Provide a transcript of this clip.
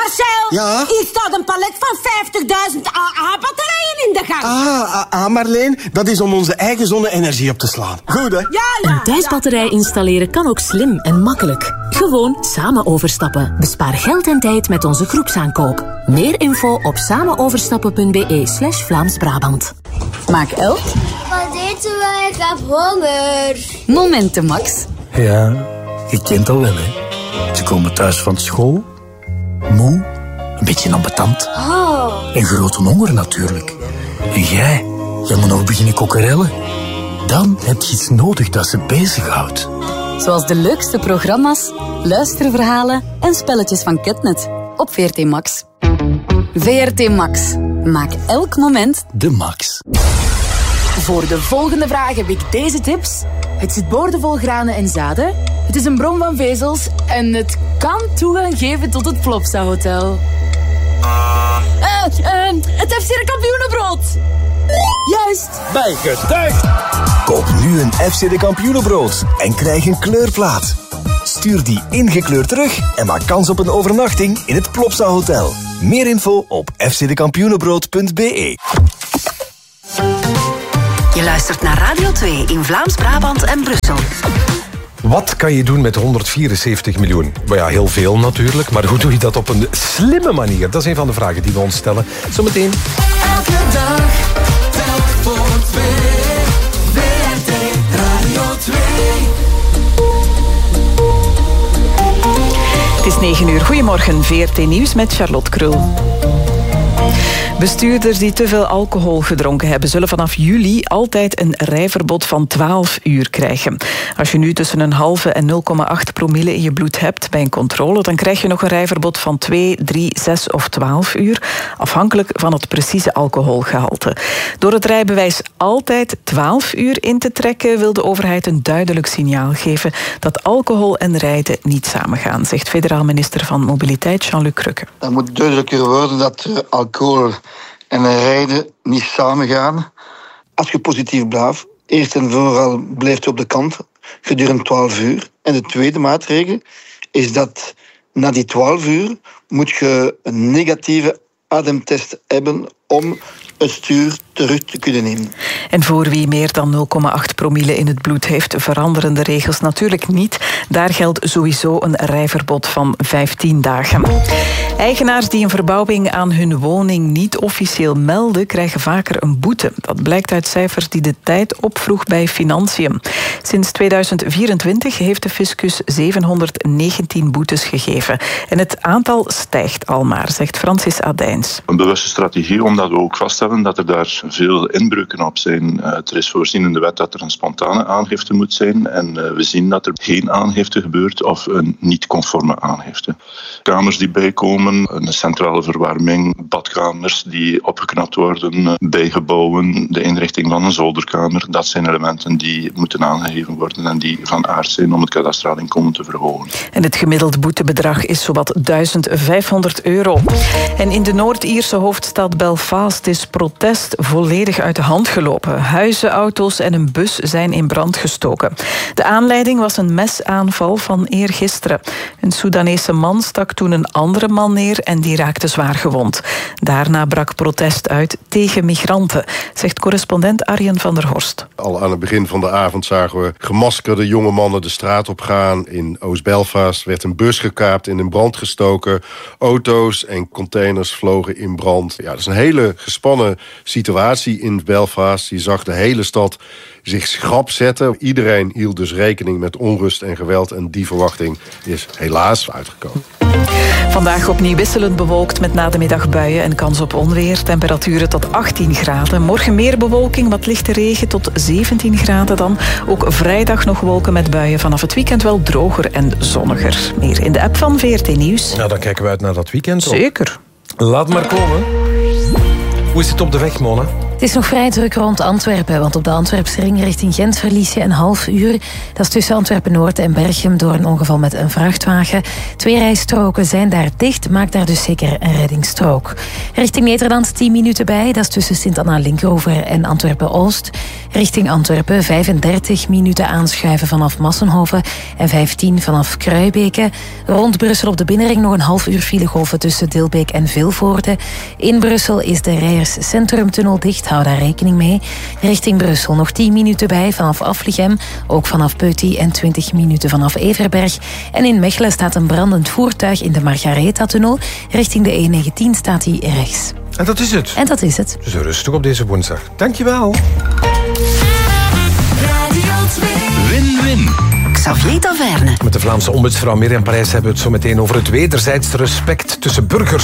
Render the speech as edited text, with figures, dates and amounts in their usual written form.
Marcel, Ja? hier staat een palet van 50.000 AA-batterijen in de gang. Marleen, dat is om onze eigen zonne-energie op te slaan. Goed, hè? Ja. Een thuisbatterij installeren kan ook slim en makkelijk. Gewoon samen overstappen. Bespaar geld en tijd met onze groepsaankoop. Meer info op samenoverstappen.be/Vlaams-Brabant. Maak elk Wat eten wij? Ik heb honger. moment Max. Ja, je kent al wel, hè. Ze komen thuis van school, moe, een beetje ambetant. En grote honger natuurlijk. En jij moet nog beginnen kokkerellen. Dan heb je iets nodig dat ze bezighoudt. Zoals de leukste programma's, luisterverhalen en spelletjes van Ketnet. Op VRT Max. VRT Max. Maak elk moment de max. Voor de volgende vraag heb ik deze tips. Het zit boordevol granen en zaden. Het is een bron van vezels. En het kan toegang geven tot het Plopsa Hotel. Het FC de Kampioenenbrood. Juist. Bijgetuigd. Koop nu een FC de Kampioenenbrood en krijg een kleurplaat. Stuur die ingekleurd terug en maak kans op een overnachting in het Plopsa Hotel. Meer info op fcdekampioenenbrood.be. Je luistert naar Radio 2 in Vlaams-Brabant en Brussel. Wat kan je doen met 174 miljoen? Maar ja, heel veel natuurlijk. Maar hoe doe je dat op een slimme manier? Dat is een van de vragen die we ons stellen. Zometeen. Elke dag, telk voor twee. VRT Radio 2. Het is 9 uur. Goedemorgen, VRT Nieuws met Charlotte Krul. Bestuurders die te veel alcohol gedronken hebben, zullen vanaf juli altijd een rijverbod van 12 uur krijgen. Als je nu tussen een halve en 0,8 promille in je bloed hebt bij een controle, dan krijg je nog een rijverbod van 2, 3, 6 of 12 uur, afhankelijk van het precieze alcoholgehalte. Door het rijbewijs altijd 12 uur in te trekken, wil de overheid een duidelijk signaal geven dat alcohol en rijden niet samengaan, zegt federaal minister van Mobiliteit Jean-Luc Crukke. Dat moet duidelijker worden dat alcohol en rijden niet samengaan. Als je positief blijft, eerst en vooral blijft je op de kant gedurende 12 uur. En de tweede maatregel is dat na die 12 uur moet je een negatieve ademtest hebben om het stuur terug te kunnen nemen. En voor wie meer dan 0,8 promille in het bloed heeft, veranderen de regels natuurlijk niet. Daar geldt sowieso een rijverbod van 15 dagen. Eigenaars die een verbouwing aan hun woning niet officieel melden, krijgen vaker een boete. Dat blijkt uit cijfers die de Tijd opvroeg bij Financiën. Sinds 2024 heeft de fiscus 719 boetes gegeven. En het aantal stijgt al maar, zegt Francis Adijns. Een bewuste strategie, omdat we ook vaststellen dat er daar veel inbreuken op zijn. Er is voorzien in de wet dat er een spontane aangifte moet zijn. En we zien dat er geen aangifte gebeurt of een niet-conforme aangifte. Kamers die bijkomen, een centrale verwarming, badkamers die opgeknapt worden, bijgebouwen, de inrichting van een zolderkamer. Dat zijn elementen die moeten aangegeven worden en die van aard zijn om het kadastraal inkomen te verhogen. En het gemiddeld boetebedrag is zowat €1.500. En in de Noord-Ierse hoofdstad Belfast is protest volledig uit de hand gelopen. Huizen, auto's en een bus zijn in brand gestoken. De aanleiding was een mesaanval van eergisteren. Een Soedanese man stak toen een andere man neer en die raakte zwaar gewond. Daarna brak protest uit tegen migranten, zegt correspondent Arjen van der Horst. Al aan het begin van de avond zagen we gemaskerde jonge mannen de straat op gaan. In Oost-Belfast werd een bus gekaapt en in brand gestoken. Auto's en containers vlogen in brand. Ja, dat is een hele gespannen situatie in Belfast. Je zag de hele stad zich schrap zetten. Iedereen hield dus rekening met onrust en geweld. En die verwachting is helaas uitgekomen. Vandaag opnieuw wisselend bewolkt met na de middag buien en kans op onweer. Temperaturen tot 18 graden. Morgen meer bewolking, wat lichte regen tot 17 graden dan. Ook vrijdag nog wolken met buien. Vanaf het weekend wel droger en zonniger. Meer in de app van VRT Nieuws. Nou, dan kijken we uit naar dat weekend. Zeker. Laat maar komen. Hoe is het op de weg, Mona? is nog vrij druk rond Antwerpen, want op de Antwerpse ring richting Gent verlies je een half uur. Dat is tussen Antwerpen-Noord en Berchem door een ongeval met een vrachtwagen. 2 rijstroken zijn daar dicht, maak daar dus zeker een reddingsstrook. Richting Nederland 10 minuten bij, dat is tussen Sint-Anna-Linkeroever en Antwerpen-Oost. Richting Antwerpen 35 minuten aanschuiven vanaf Massenhoven en 15 vanaf Kruibeke. Rond Brussel op de binnenring nog een half uur filegolven tussen Dilbeek en Vilvoorde. In Brussel is de Rijers Centrumtunnel dicht, hou daar rekening mee. Richting Brussel nog 10 minuten bij vanaf Afligem, ook vanaf Peuty en 20 minuten vanaf Everberg. En in Mechelen staat een brandend voertuig in de Margaretha-tunnel. Richting de E19 staat hij rechts. En dat is het. En dat is het. Dus rustig op deze woensdag. Dankjewel. Win-win. Xavier Taverne. Met de Vlaamse ombudsvrouw Mirjam Parijs hebben we het zo meteen over het wederzijds respect tussen burgers